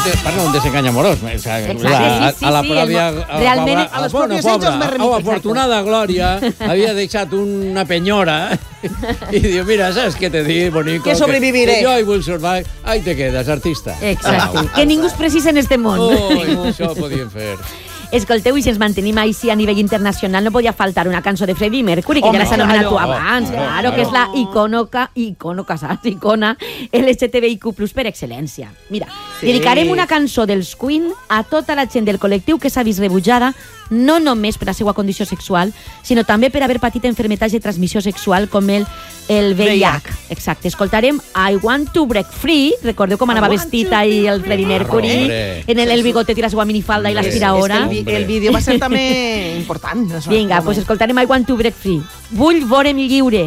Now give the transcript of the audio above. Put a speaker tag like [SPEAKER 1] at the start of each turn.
[SPEAKER 1] parla un desengany amorós.
[SPEAKER 2] Exacte,
[SPEAKER 1] a la pròpia...
[SPEAKER 2] Realment,
[SPEAKER 3] a les pròpies anys més remic.
[SPEAKER 1] Afortunada Glòria havia deixat una penyora i diu, mira, ¿sabes qué te digo, bonico?
[SPEAKER 3] Que sobreviviré.
[SPEAKER 1] Que yo I will survive. Ahí te quedas, artista.
[SPEAKER 2] Exacte. Que ningú es precisa en este món.
[SPEAKER 1] Això ho podien fer.
[SPEAKER 2] Escolteu, i si ens mantenim així a nivell internacional, no podia faltar una cançó de Freddie Mercury, que ja l'has anomenat tu abans, claro, que és la icona LGTBIQ+ per excel·lència. Mira, dedicarem una cançó dels Queen a tota la gent del col·lectiu que s'ha vist rebutjada no només per la seva condició sexual, sinó també per haver patit enfermetats de transmissió sexual com el VIH. Exacte. Escoltarem I Want to Break Free. Recordeu com anava vestit ahir el Freddie Mercury? En el bigotet i la seva minifalda i l'aspiradora.
[SPEAKER 3] El vídeo va ser també important.
[SPEAKER 2] Vinga, doncs escoltarem I Want to Break Free. Vull veure'm lliure.